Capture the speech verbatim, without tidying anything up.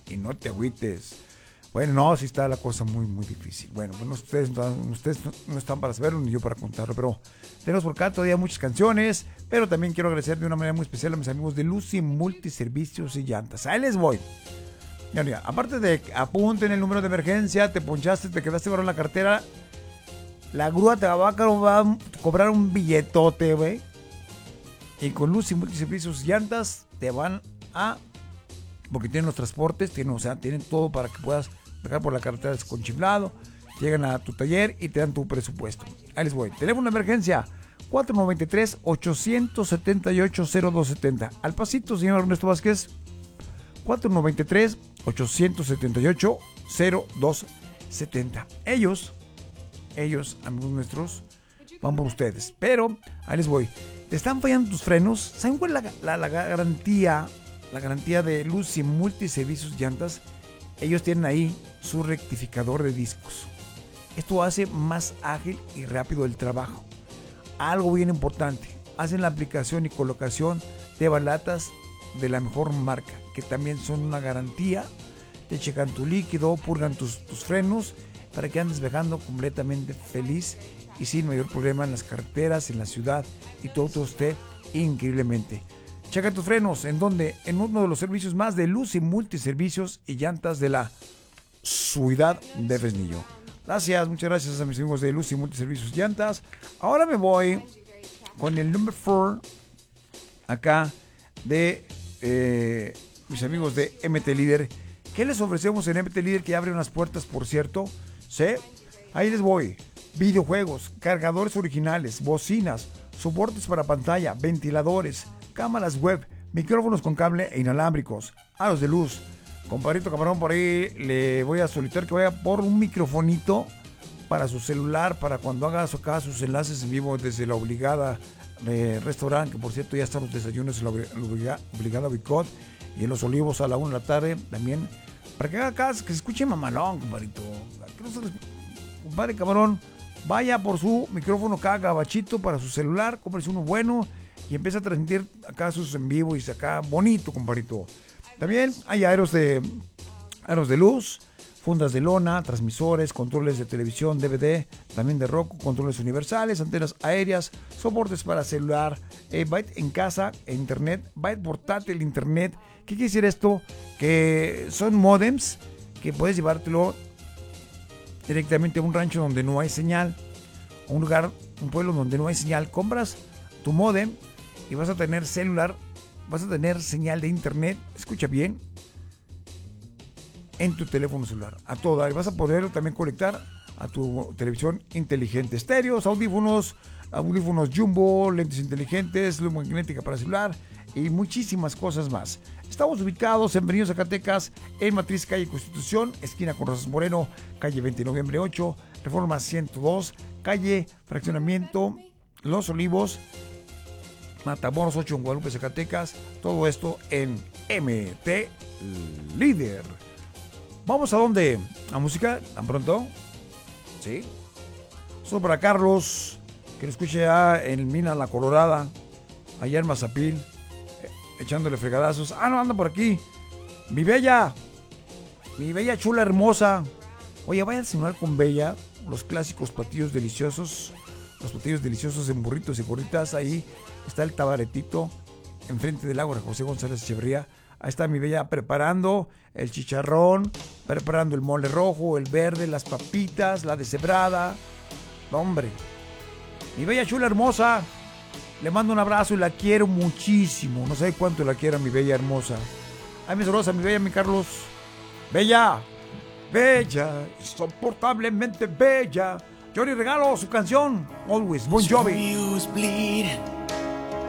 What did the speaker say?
y no te agüites. Bueno, no, sí está la cosa muy, muy difícil. Bueno, bueno ustedes, ustedes no están para saberlo ni yo para contarlo, pero tenemos por acá todavía muchas canciones, pero también quiero agradecer de una manera muy especial a mis amigos de Lucy Multiservicios y Llantas. Ahí les voy. Ya, ya, aparte de que apunten el número de emergencia, te ponchaste, te quedaste varón en la cartera, la grúa te va a cobrar un billetote, güey. Y con Lucy Multiservicios y Llantas te van a... porque tienen los transportes, tienen, o sea, tienen todo para que puedas dejar por la carretera desconchiflado, llegan a tu taller y te dan tu presupuesto. Ahí les voy. Teléfono de emergencia cuatro nueve tres, ocho siete ocho, cero dos siete cero. Al pasito, señor Ernesto Vázquez. cuatro nueve tres, ocho siete ocho, cero dos siete cero. Ellos, ellos, amigos nuestros, van por ustedes. Pero, ahí les voy. ¿Te están fallando tus frenos? ¿Saben cuál es la, la, la garantía? La garantía de Lucy Multiservicios Llantas. Ellos tienen ahí su rectificador de discos. Esto hace más ágil y rápido el trabajo. Algo bien importante, hacen la aplicación y colocación de balatas de la mejor marca, que también son una garantía. Te checan tu líquido, purgan tus, tus frenos para que andes viajando completamente feliz y sin mayor problema en las carreteras, en la ciudad, y todo esté increíblemente. Checa tus frenos, ¿en dónde? En uno de los servicios más de Lucy Multiservicios y Llantas de la ciudad de Fresnillo. Gracias, muchas gracias a mis amigos de Lucy Multiservicios y Llantas. Ahora me voy con el number four acá de eh, mis amigos de M T Líder. ¿Qué les ofrecemos en M T Líder que abre unas puertas, por cierto? ¿Sí? Ahí les voy. Videojuegos, cargadores originales, bocinas, soportes para pantalla, ventiladores, cámaras web, micrófonos con cable e inalámbricos, aros de luz. Compadrito Camarón, por ahí le voy a solicitar que vaya por un microfonito para su celular, para cuando haga acá sus enlaces en vivo desde la obligada eh, restaurante, que por cierto ya están los desayunos en la obligada, obligada Bicot y en Los Olivos a la una de la tarde también, para que haga acá, que se escuche mamalón, compadrito. Compadre Camarón, vaya por su micrófono acá gabachito para su celular, cómprese uno bueno y empieza a transmitir acá sus en vivo y acá bonito, compadrito. También hay aros de, aros de luz, fundas de lona, transmisores, controles de televisión, D V D, también de Roku, controles universales, antenas aéreas, soportes para celular, eh, byte en casa, e internet, byte portátil, internet. ¿Qué quiere decir esto? Que son modems que puedes llevártelo directamente a un rancho donde no hay señal, a un lugar, un pueblo donde no hay señal. Compras tu modem y vas a tener celular, vas a tener señal de internet, escucha bien, en tu teléfono celular, a todo. Y vas a poder también conectar a tu televisión inteligente, estéreos, audífonos, audífonos jumbo, lentes inteligentes, luz magnética para celular y muchísimas cosas más. Estamos ubicados en Benillo, Zacatecas, en Matriz, calle Constitución, esquina con Rosas Moreno, calle veinte de noviembre ocho, Reforma ciento dos, calle Fraccionamiento Los Olivos, Matamoros ocho en Guadalupe, Zacatecas. Todo esto en M T Líder. ¿Vamos a dónde? ¿A música? ¿Tan pronto? Sí. Solo para Carlos, que lo escuche ya en Mina La Colorada, allá en Mazapil, echándole fregadazos. Ah, no, anda por aquí. Mi bella, mi bella chula hermosa. Oye, vaya a cenar con Bella, los clásicos platillos deliciosos, los platillos deliciosos en burritos y gorditas. Ahí está el tabaretito, enfrente del Ágora José González Echeverría. Ahí está mi bella preparando el chicharrón, preparando el mole rojo, el verde, las papitas, la deshebrada. Hombre, mi bella chula hermosa, le mando un abrazo y la quiero muchísimo. No sé cuánto la quiero, mi bella hermosa. Ay, mi sorosa, mi bella, mi Carlos. Bella, bella, insoportablemente bella. Yo le regalo su canción, Always, Bon Jovi.